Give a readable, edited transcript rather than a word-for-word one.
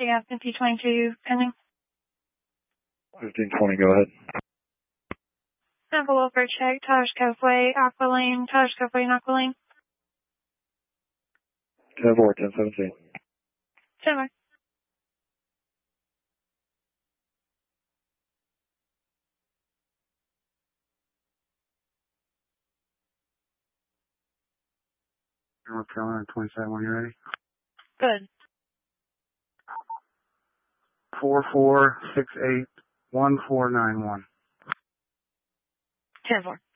you have 5022 pending. 1520, go ahead. Sample welfare check, Taj Cofway, Aqualane, Taj Cofway and Aqualane. 10-4, 1017. Stand by. North Carolina 27, when you're ready. Good. 44681491. 10-4.